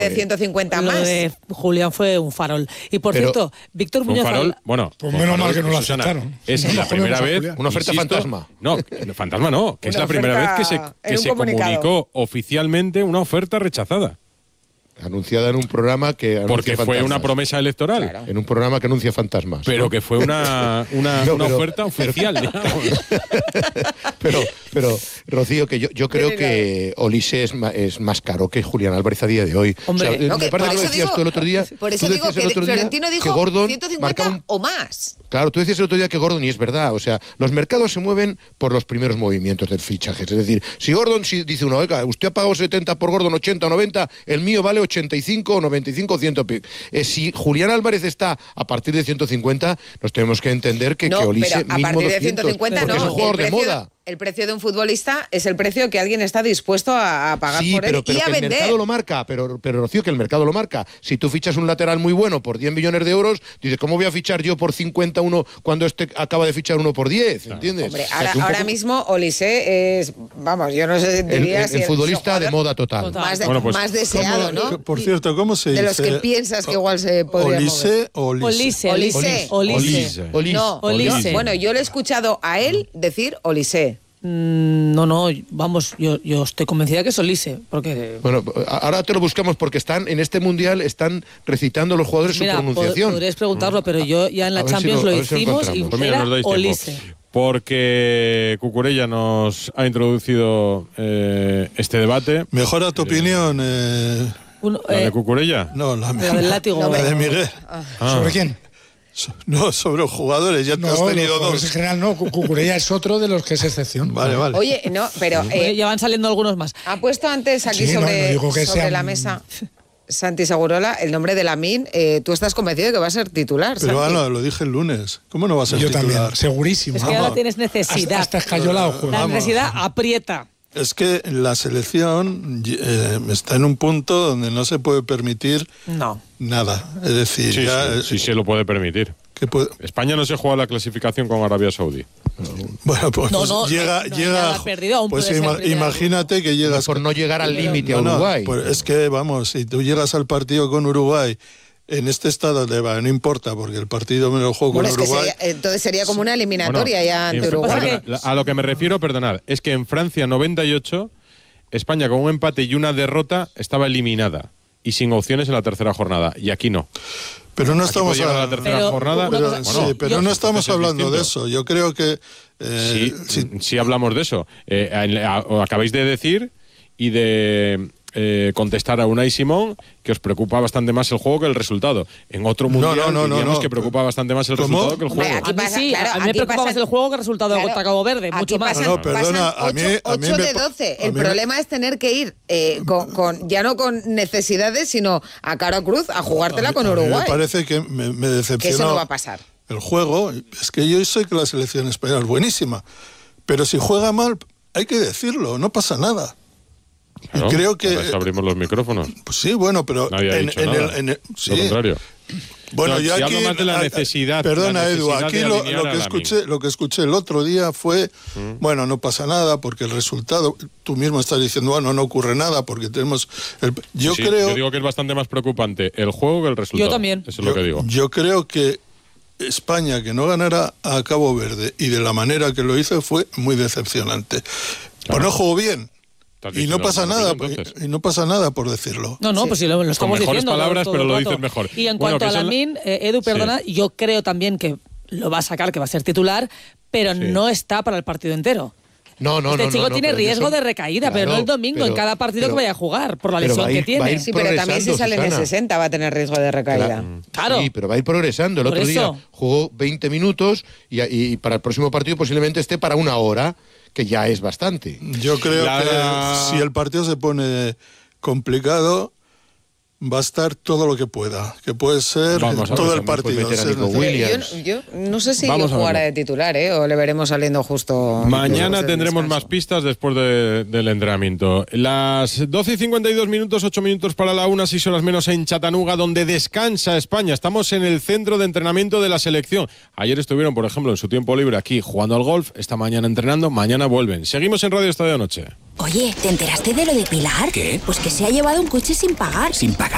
de 150 más. Lo de Julián fue un farol. Y por cierto, Víctor Muñoz... farol, bueno, pues menos mal que no lo Susana, aceptaron. Es la primera vez... Una oferta fantasma. No, fantasma no, que es la primera vez que se comunicó oficialmente una oferta rechazada. Anunciada en un programa que anuncia porque fue fantasmas. una promesa electoral. Claro. En un programa que anuncia fantasmas. Pero que fue una oferta oficial, digamos. Pero, Rocío, que yo creo que Olise es más caro que Julián Álvarez a día de hoy. Hombre, o sea, no, me parece que lo decías tú el otro día. Por eso digo que Florentino dijo Gordon 150 o más. Claro, tú decías el otro día que Gordon, y es verdad, o sea, los mercados se mueven por los primeros movimientos del fichaje. Es decir, si Gordon dice uno, oiga, usted ha pagado 70 por Gordon, 80 o 90, el mío vale 85 o 95 o 100. Si Julián Álvarez está a partir de 150, nos tenemos que entender que Olise pero a mínimo partir de 200, 150 porque no. es un jugador de moda. El precio de un futbolista es el precio que alguien está dispuesto a pagar por él y a que vender. El mercado lo marca, pero Rocío, que el mercado lo marca. Si tú fichas un lateral muy bueno por 10 millones de euros, dices, ¿cómo voy a fichar yo por 50 uno cuando este acaba de fichar uno por 10? ¿Entiendes? Hombre, O sea, ahora mismo Olise es, vamos, yo no sé, diría el futbolista de moda total. Más deseado, ¿no? Por cierto, ¿cómo se dice? De los que piensas que igual se podría ¿Olise o Olise? Olise. No, Olise. Bueno, yo le he escuchado a él decir Olise. No, vamos, yo estoy convencida que es Olise, porque... Bueno, ahora te lo buscamos porque en este Mundial están recitando los jugadores su pronunciación. Podrías preguntarlo, pero yo ya en la Champions lo hicimos y pues era Olise. Porque Cucurella nos ha introducido este debate. ¿Mejora tu opinión? ¿La de Cucurella? No, la del látigo. La de Miguel. ¿Sobre quién? No, sobre los jugadores, ya te has tenido dos. En general no, Cucurella es otro de los que es excepción. Vale. Oye, no, pero... ya van saliendo algunos más. Ha puesto antes aquí sobre la mesa Santi Segurola el nombre de Lamine. Tú estás convencido de que va a ser titular, Pero Santi. Ana, lo dije el lunes. ¿Cómo no va a ser titular? Yo también, segurísimo. Es que ahora tienes necesidad. Hasta escayolado juego. La necesidad aprieta. Es que la selección está en un punto donde no se puede permitir nada. Es decir, sí se lo puede permitir. España no se juega la clasificación con Arabia Saudí. Bueno, pues llega perdido, pues imagínate que llegas por no llegar al límite a Uruguay. Pues es que vamos, si tú llegas al partido con Uruguay en este estado no importa, porque el partido me lo juego con Uruguay. Entonces sería como una eliminatoria ya ante Uruguay. A lo que me refiero, perdonad, es que en Francia 98, España con un empate y una derrota estaba eliminada y sin opciones en la tercera jornada, y aquí no. Pero no estamos hablando de la tercera jornada. Pero no estamos hablando de eso. Yo creo que sí hablamos de eso. Acabáis de decir y de contestar a Unai Simón que os preocupa bastante más el juego que el resultado. En otro mundial diríamos que preocupa bastante más el resultado que el juego. A mí me preocupa más el juego que el resultado contra Cabo Verde, mucho más. Perdona, a mí 8 de 12. El problema es tener que ir ya no con necesidades, sino a cara cruz a jugártela con Uruguay. Me parece que me decepciona. Que eso no va a pasar. El juego, es que yo sé que la selección española es buenísima, pero si juega mal, hay que decirlo, no pasa nada. Claro, y creo que abrimos los micrófonos. Pues sí, bueno, pero lo contrario. Bueno, yo si aquí hablo más de la necesidad. Perdona, Edu, aquí lo que escuché el otro día fue, bueno, no pasa nada porque el resultado, tú mismo estás diciendo, bueno, no ocurre nada porque tenemos yo digo que es bastante más preocupante el juego que el resultado. Yo también. Eso es lo que digo. Yo creo que España, que no ganara a Cabo Verde y de la manera que lo hizo, fue muy decepcionante. Pues no jugó bien. Y no pasa nada por decirlo. No, pues si lo estamos con mejores diciendo. palabras, pero lo dices mejor. Y en cuanto a Lamine, Edu, perdona, yo creo también que lo va a sacar, que va a ser titular, pero no está para el partido entero. Este chico tiene riesgo de recaída, pero no el domingo, en cada partido que vaya a jugar, por la lesión que tiene. Sí, pero también si sale en el 60 va a tener riesgo de recaída. Claro. Sí, pero va a ir progresando. El otro día jugó 20 minutos y para el próximo partido posiblemente esté para una hora, que ya es bastante. Yo creo que si el partido se pone complicado, va a estar todo lo que pueda, que puede ser todo el partido. Yo no sé si lo jugará de titular, o le veremos saliendo justo. Mañana tendremos más pistas después del entrenamiento. Las 12:52, 8 minutos para la 1, 6 horas menos en Chattanooga, donde descansa España. Estamos en el centro de entrenamiento de la selección. Ayer estuvieron, por ejemplo, en su tiempo libre aquí jugando al golf, esta mañana entrenando, mañana vuelven. Seguimos en Radio Estadio Noche. Oye, ¿te enteraste de lo de Pilar? ¿Qué? Pues que se ha llevado un coche sin pagar. ¿Sin pagar?